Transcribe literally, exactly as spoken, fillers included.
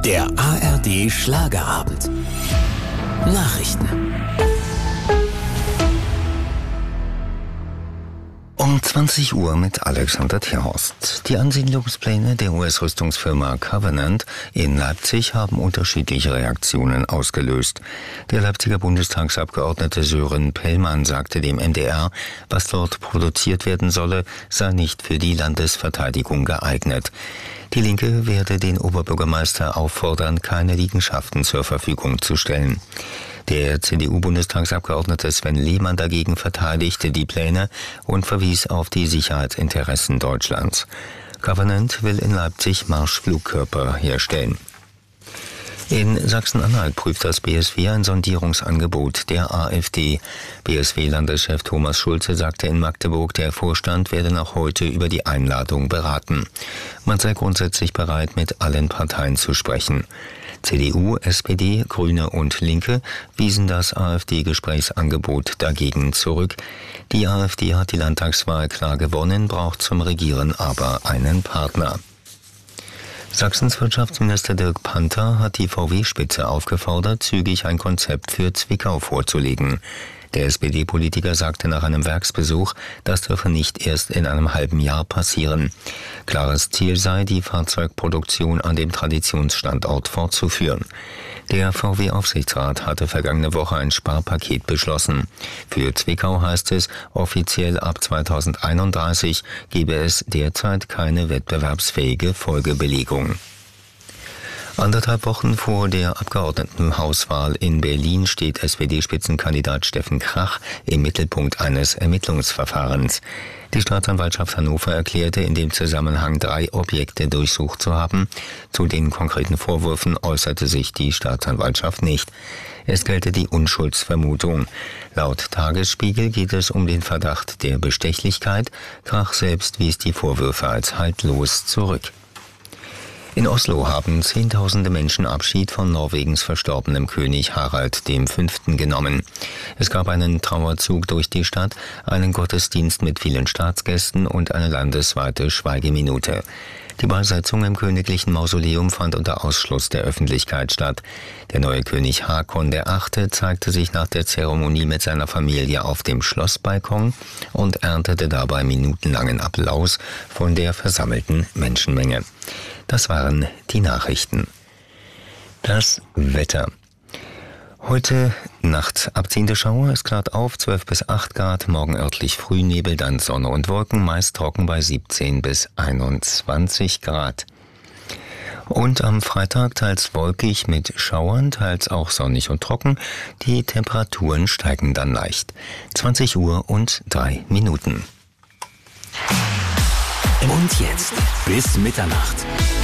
Der A R D Schlagerabend. Nachrichten. Um zwanzig Uhr mit Alexander Tierhorst. Die Ansiedlungspläne der U S-Rüstungsfirma Covenant in Leipzig haben unterschiedliche Reaktionen ausgelöst. Der Leipziger Bundestagsabgeordnete Sören Pellmann sagte dem M D R, was dort produziert werden solle, sei nicht für die Landesverteidigung geeignet. Die Linke werde den Oberbürgermeister auffordern, keine Liegenschaften zur Verfügung zu stellen. Der C D U-Bundestagsabgeordnete Sven Lehmann dagegen verteidigte die Pläne und verwies auf die Sicherheitsinteressen Deutschlands. Covenant will in Leipzig Marschflugkörper herstellen. In Sachsen-Anhalt prüft das B S W ein Sondierungsangebot der AfD. B S W-Landeschef Thomas Schulze sagte in Magdeburg, der Vorstand werde noch heute über die Einladung beraten. Man sei grundsätzlich bereit, mit allen Parteien zu sprechen. C D U, S P D, Grüne und Linke wiesen das AfD-Gesprächsangebot dagegen zurück. Die AfD hat die Landtagswahl klar gewonnen, braucht zum Regieren aber einen Partner. Sachsens Wirtschaftsminister Dirk Panther hat die V W-Spitze aufgefordert, zügig ein Konzept für Zwickau vorzulegen. Der S P D-Politiker sagte nach einem Werksbesuch, das dürfe nicht erst in einem halben Jahr passieren. Klares Ziel sei, die Fahrzeugproduktion an dem Traditionsstandort fortzuführen. Der V W-Aufsichtsrat hatte vergangene Woche ein Sparpaket beschlossen. Für Zwickau heißt es, offiziell ab zweitausendeinunddreißig gebe es derzeit keine wettbewerbsfähige Folgebelegung. Anderthalb Wochen vor der Abgeordnetenhauswahl in Berlin steht S P D-Spitzenkandidat Steffen Krach im Mittelpunkt eines Ermittlungsverfahrens. Die Staatsanwaltschaft Hannover erklärte in dem Zusammenhang drei Objekte durchsucht zu haben. Zu den konkreten Vorwürfen äußerte sich die Staatsanwaltschaft nicht. Es gelte die Unschuldsvermutung. Laut Tagesspiegel geht es um den Verdacht der Bestechlichkeit. Krach selbst wies die Vorwürfe als haltlos zurück. In Oslo haben Zehntausende Menschen Abschied von Norwegens verstorbenem König Harald der Fünfte genommen. Es gab einen Trauerzug durch die Stadt, einen Gottesdienst mit vielen Staatsgästen und eine landesweite Schweigeminute. Die Beisetzung im königlichen Mausoleum fand unter Ausschluss der Öffentlichkeit statt. Der neue König Hakon der Achte zeigte sich nach der Zeremonie mit seiner Familie auf dem Schlossbalkon und erntete dabei minutenlangen Applaus von der versammelten Menschenmenge. Das waren die Nachrichten. Das Wetter. Heute Nacht abziehende Schauer, es klart auf, zwölf bis acht Grad, morgen örtlich Frühnebel, dann Sonne und Wolken, meist trocken bei siebzehn bis einundzwanzig Grad. Und am Freitag teils wolkig mit Schauern, teils auch sonnig und trocken. Die Temperaturen steigen dann leicht. zwanzig Uhr und drei Minuten. Und jetzt bis Mitternacht.